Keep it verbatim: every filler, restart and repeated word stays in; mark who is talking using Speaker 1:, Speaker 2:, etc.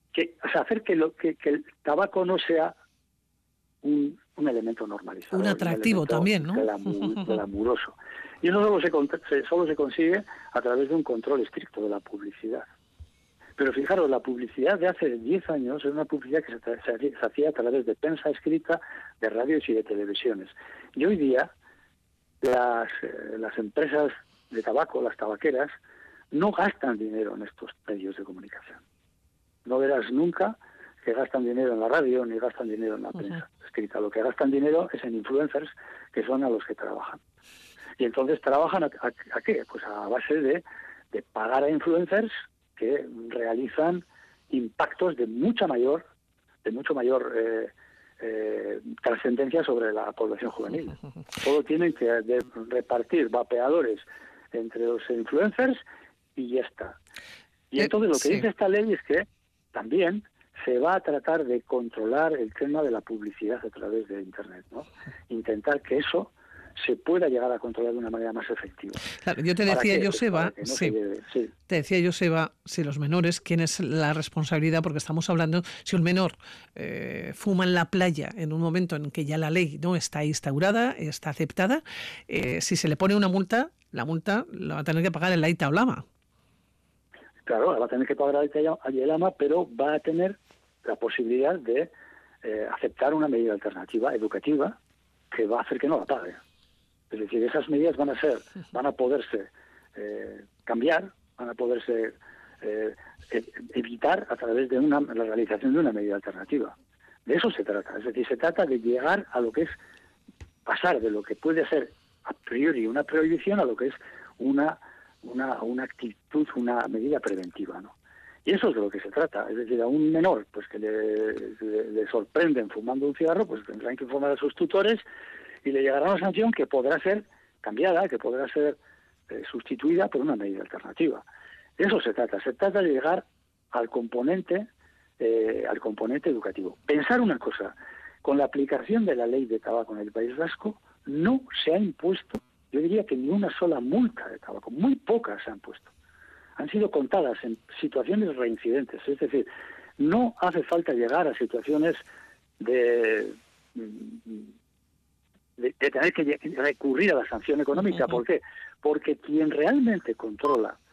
Speaker 1: que, o sea, hacer que, lo, que, que el tabaco no sea un, un elemento normalizado.
Speaker 2: Un atractivo
Speaker 1: un elemento
Speaker 2: también, ¿no?
Speaker 1: Glamour, glamuroso. Y eso solo se, se, solo se consigue a través de un control estricto de la publicidad. Pero fijaros, la publicidad de hace diez años era una publicidad que se, se, se hacía a través de prensa escrita, de radios y de televisiones. Y hoy día las, eh, las empresas de tabaco, las tabaqueras, no gastan dinero en estos medios de comunicación. No verás nunca que gastan dinero en la radio ni gastan dinero en la prensa uh-huh. escrita. Lo que gastan dinero es en influencers, que son a los que trabajan. Y entonces trabajan a, a, a qué? Pues a base de, de pagar a influencers que realizan impactos de mucha mayor, de mucho mayor eh, eh, trascendencia sobre la población juvenil. Solo tienen que de, repartir vapeadores entre los influencers y ya está. Y entonces lo que sí. dice esta ley es que también se va a tratar de controlar el tema de la publicidad a través de Internet, ¿no? Intentar que eso se pueda llegar a controlar de una manera más efectiva.
Speaker 2: Claro, yo te decía, Joseba, pues no sí, sí. te decía, Joseba, si los menores, ¿quién es la responsabilidad? Porque estamos hablando, si un menor eh, fuma en la playa en un momento en que ya la ley no está instaurada, está aceptada, eh, si se le pone una multa, la multa la va a tener que pagar el Aita o Lama.
Speaker 1: Claro, va a tener que pagar el Aita y el Lama, pero va a tener la posibilidad de eh, aceptar una medida alternativa, educativa, que va a hacer que no la pague. Es decir, esas medidas van a ser, van a poderse eh, cambiar, van a poderse eh, evitar a través de una, la realización de una medida alternativa. De eso se trata. Es decir, se trata de llegar a lo que es pasar de lo que puede ser a priori una prohibición a lo que es una una, una actitud, una medida preventiva, ¿no? Y eso es de lo que se trata. Es decir, a un menor pues que le, le, le sorprenden fumando un cigarro, pues tendrán que informar a sus tutores y le llegará una sanción que podrá ser cambiada, que podrá ser eh, sustituida por una medida alternativa. De eso se trata. Se trata de llegar al componente, eh, al componente educativo. Pensar una cosa, con la aplicación de la ley de tabaco en el País Vasco, no se ha impuesto, yo diría que ni una sola multa de tabaco, muy pocas se han puesto. Han sido contadas en situaciones reincidentes, es decir, no hace falta llegar a situaciones de... De, de tener que recurrir a la sanción económica. ¿Por qué? Porque quien realmente controla